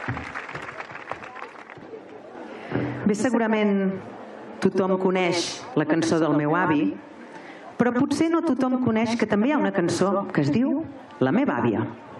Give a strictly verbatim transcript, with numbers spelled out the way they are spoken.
Bé, segurament tothom coneix la cançó del meu avi, però potser no tothom coneix que també hi ha una cançó que es diu La meva àvia.